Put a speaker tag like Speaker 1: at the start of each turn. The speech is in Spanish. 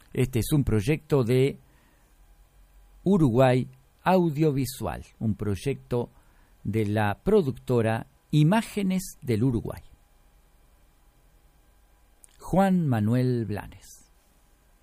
Speaker 1: Este es un proyecto de Uruguay Audiovisual, un proyecto de la productora Imágenes del Uruguay. Juan Manuel Blanes.